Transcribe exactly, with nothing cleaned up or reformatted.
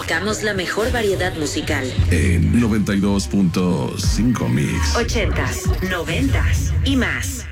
tocamos la mejor variedad musical. En noventa y dos punto cinco Mix. Ochentas, noventas y más.